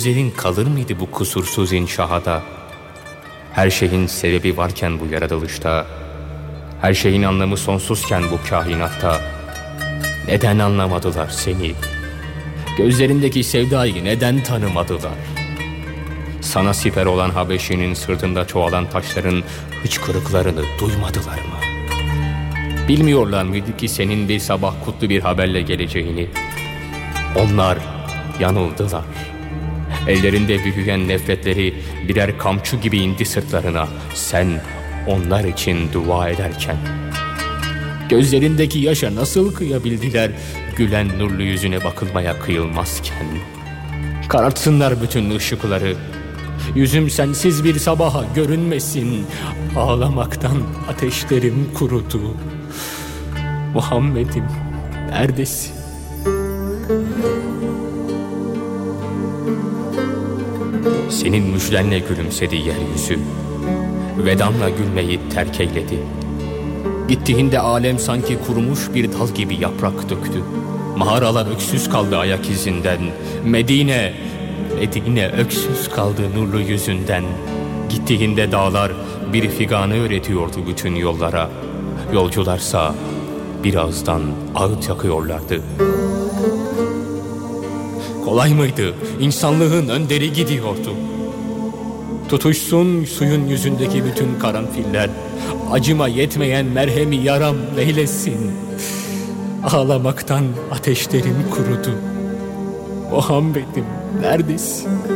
Gözlerin kalır mıydı bu kusursuz inşahada? Her şeyin sebebi varken bu yaratılışta, her şeyin anlamı sonsuzken bu kainatta, neden anlamadılar seni? Gözlerindeki sevdayı neden tanımadılar? Sana siper olan Habeşi'nin sırtında çoğalan taşların hıçkırıklarını duymadılar mı? Bilmiyorlar mıydı ki senin bir sabah kutlu bir haberle geleceğini? Onlar yanıldılar. Ellerinde büyüyen nefretleri birer kamçı gibi indi sırtlarına, sen onlar için dua ederken. Gözlerindeki yaşa nasıl kıyabildiler, gülen nurlu yüzüne bakılmaya kıyılmazken? Karartsınlar bütün ışıkları, yüzüm sensiz bir sabaha görünmesin. Ağlamaktan ateşlerim kurudu. Muhammed'im neredesin? Senin müjdenle gülümsedi yeryüzü, vedanla gülmeyi terk eyledi. Gittiğinde alem sanki kurumuş bir dal gibi yaprak döktü. Mağaralar öksüz kaldı ayak izinden. Medine öksüz kaldı nurlu yüzünden. Gittiğinde dağlar bir figanı öğretiyordu bütün yollara. Yolcularsa birazdan ağıt yakıyorlardı. Kolay mıydı? İnsanlığın önderi gidiyordu. Tutuşsun suyun yüzündeki bütün karanfiller, acıma yetmeyen merhemi yaram neylesin? Ağlamaktan ateşlerim kurudu. Muhammed'im neredesin?